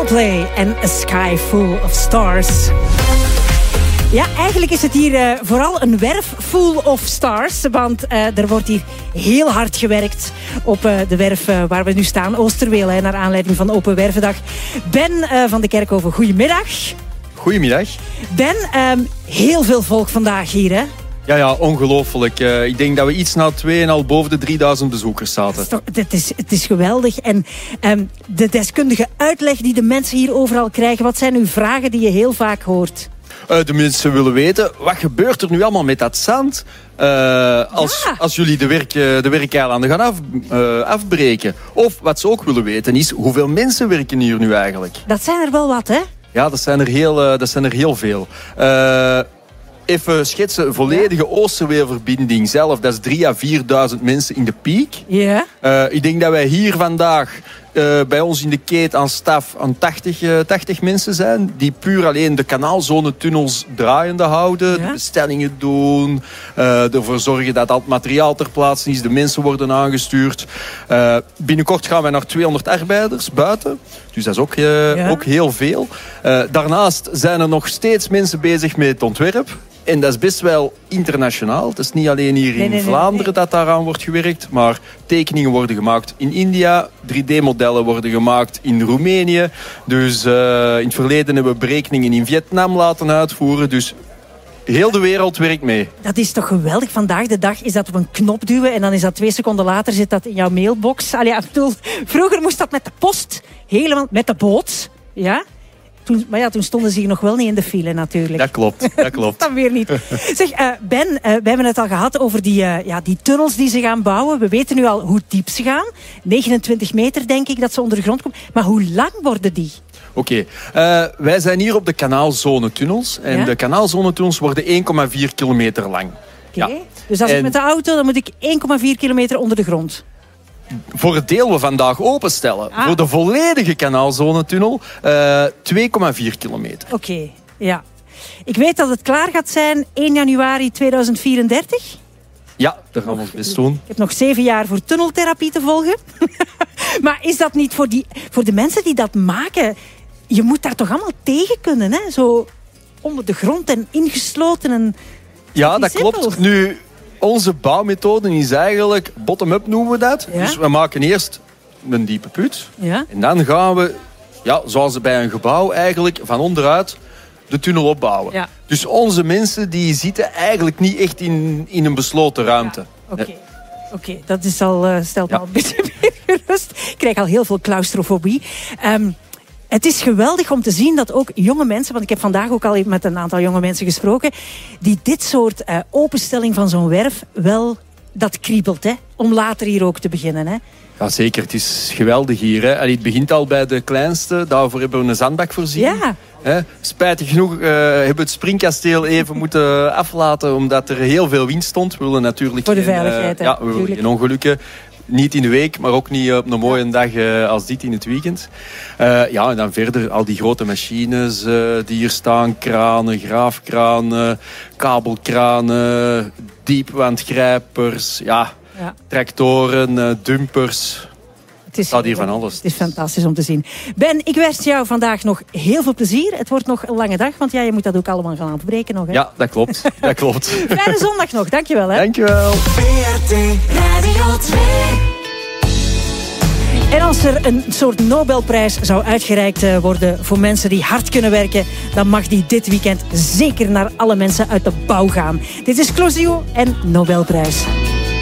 Coldplay en A Sky Full of Stars. Ja, eigenlijk is het hier vooral een werf full of stars. Want er wordt hier heel hard gewerkt op de werf waar we nu staan. Oosterweel, naar aanleiding van Open Wervendag. Ben van de Kerkhoven, goedemiddag. Goedemiddag. Ben, heel veel volk vandaag hier, hè? Ja, ongelooflijk. Ik denk dat we iets na 2 en al boven de 3000 bezoekers zaten. Het is geweldig. En de deskundige uitleg die de mensen hier overal krijgen, wat zijn uw vragen die je heel vaak hoort? De mensen willen weten, wat gebeurt er nu allemaal met dat zand als jullie de werkeilanden gaan afbreken? Of wat ze ook willen weten is, hoeveel mensen werken hier nu eigenlijk? Dat zijn er wel wat, hè? Ja, dat zijn er heel veel. Even schetsen, volledige Oosterweelverbinding zelf, dat is 3.000 à 4.000 mensen in de piek. Ja. Ik denk dat wij hier vandaag bij ons in de keet aan staf aan 80 mensen zijn, die puur alleen de kanaalzonetunnels draaiende houden, de bestellingen doen, ervoor zorgen dat al het materiaal ter plaatse is, de mensen worden aangestuurd. Binnenkort gaan wij naar 200 arbeiders buiten, dus dat is ook heel veel. Daarnaast zijn er nog steeds mensen bezig met het ontwerp. En dat is best wel internationaal. Het is niet alleen hier in Vlaanderen dat daaraan wordt gewerkt. Maar tekeningen worden gemaakt in India. 3D-modellen worden gemaakt in Roemenië. Dus in het verleden hebben we berekeningen in Vietnam laten uitvoeren. Dus heel de wereld werkt mee. Dat is toch geweldig. Vandaag de dag is dat op een knop duwen. En dan is dat 2 seconden later zit dat in jouw mailbox. Vroeger moest dat met de post. Helemaal met de boot. Ja. Toen stonden ze hier nog wel niet in de file natuurlijk. Dat klopt. Dan weer niet. Zeg, Ben, we hebben het al gehad over die tunnels die ze gaan bouwen. We weten nu al hoe diep ze gaan. 29 meter denk ik dat ze onder de grond komen. Maar hoe lang worden die? Oké. Wij zijn hier op de kanaalzonetunnels. En de kanaalzonetunnels worden 1,4 kilometer lang. Oké. Dus als ik met de auto, dan moet ik 1,4 kilometer onder de grond. Voor het deel we vandaag openstellen. Voor de volledige kanaalzonetunnel 2,4 kilometer. Oké, ja. Ik weet dat het klaar gaat zijn 1 januari 2034. Ja, dat gaan we ons best doen. Ik heb nog 7 jaar voor tunneltherapie te volgen. Maar is dat niet voor de mensen die dat maken? Je moet daar toch allemaal tegen kunnen, hè? Zo onder de grond en ingesloten. En ja, dat klopt. Nu, onze bouwmethode is eigenlijk bottom-up noemen we dat. Ja? Dus we maken eerst een diepe put. Ja? En dan gaan we, zoals bij een gebouw eigenlijk, van onderuit de tunnel opbouwen. Ja. Dus onze mensen die zitten eigenlijk niet echt in een besloten ruimte. Ja. Oké, dat is stelt me al een beetje meer gerust. Ik krijg al heel veel claustrofobie. Het is geweldig om te zien dat ook jonge mensen, want ik heb vandaag ook al met een aantal jonge mensen gesproken, die dit soort openstelling van zo'n werf wel, dat kriebelt, hè, om later hier ook te beginnen, hè. Ja, zeker. Het is geweldig hier, hè. Het begint al bij de kleinste. Daarvoor hebben we een zandbak voorzien. Ja. Spijtig genoeg hebben we het springkasteel even moeten aflaten, omdat er heel veel wind stond. We willen natuurlijk voor de veiligheid, we willen geen ongelukken. Niet in de week, maar ook niet op een mooie dag als dit in het weekend. En dan verder al die grote machines die hier staan. Kranen, graafkranen, kabelkranen, diepwandgrijpers, tractoren, dumpers. Het staat hier van alles. Het is fantastisch om te zien. Ben, ik wens jou vandaag nog heel veel plezier. Het wordt nog een lange dag, want je moet dat ook allemaal gaan afbreken nog. Hè? Ja, dat klopt. Fijne zondag nog. Dankjewel. Hè. Dankjewel. BRT Radio 2. En als er een soort Nobelprijs zou uitgereikt worden voor mensen die hard kunnen werken, dan mag die dit weekend zeker naar alle mensen uit de bouw gaan. Dit is Closio en Nobelprijs.